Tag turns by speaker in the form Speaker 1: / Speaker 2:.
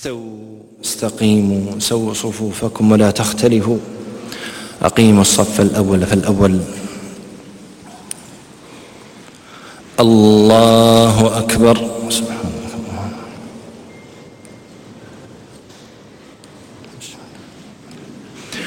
Speaker 1: استووا استقيموا سووا صفوفكم ولا تختلفوا أقيموا الصف الأول فالأول. الله أكبر.